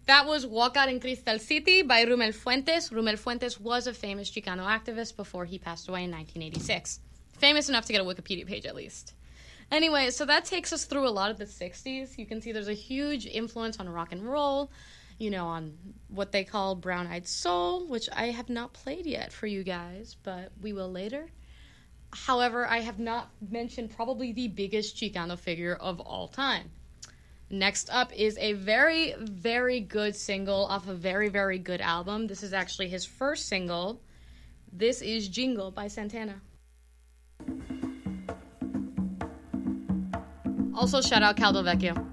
That was Walk Out in Crystal City by Rumel Fuentes. Rumel Fuentes was a famous Chicano activist before he passed away in 1986. Famous enough to get a Wikipedia page, at least. Anyway, so that takes us through a lot of the 60s. You can see there's a huge influence on rock and roll, you know, on what they call brown-eyed soul, which I have not played yet for you guys, but we will later. However, I have not mentioned probably the biggest Chicano figure of all time. Next up is a very, very good single off a very, very good album. This is actually his first single. This is Jingle by Santana. Also, shout out Caldo Vecchio.